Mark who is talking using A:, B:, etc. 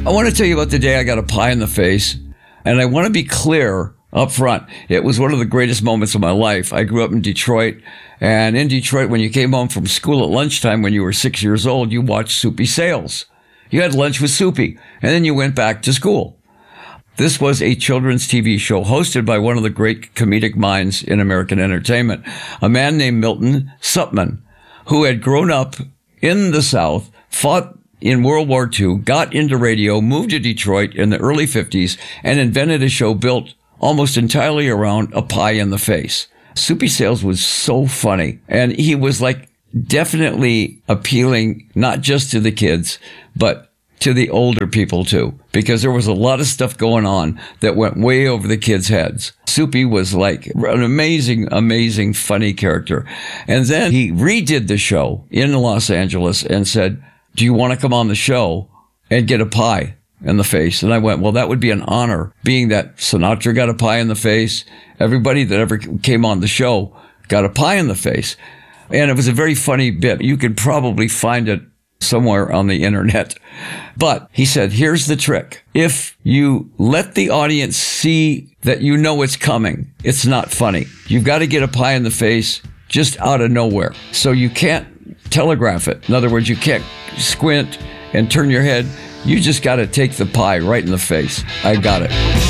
A: I want to tell you about the day I got a pie in the face, and I want to be clear up front. It was one of the greatest moments of my life. I grew up in Detroit, and in Detroit, when you came home from school at lunchtime when you were 6 years old, you watched Soupy Sales. You had lunch with Soupy, and then you went back to school. This was a children's TV show hosted by one of the great comedic minds in American entertainment, a man named Milton Supman, who had grown up in the South, fought in World War II, got into radio, moved to Detroit in the early 50s, and invented a show built almost entirely around a pie in the face. Soupy Sales was so funny, and he was like definitely appealing not just to the kids, but to the older people too, because there was a lot of stuff going on that went way over the kids' heads. Soupy was like an amazing, amazing, funny character. And then he redid the show in Los Angeles and said, do you want to come on the show and get a pie in the face? And I went, well, that would be an honor, being that Sinatra got a pie in the face. Everybody that ever came on the show got a pie in the face. And it was a very funny bit. You could probably find it somewhere on the internet. But he said, here's the trick. If you let the audience see that you know it's coming, it's not funny. You've got to get a pie in the face just out of nowhere. So you can't telegraph it. In other words, you can't squint and turn your head. You just got to take the pie right in the face. I got it.